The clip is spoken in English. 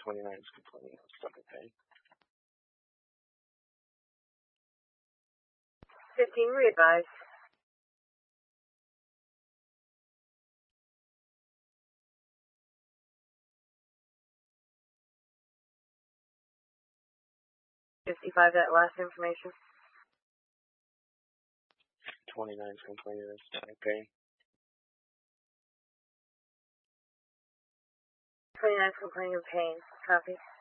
29 is complaining of stomach pain. 15, re-advise. that last information. 29 is complaining of stomach pain. 29 is complaining of pain. Copy.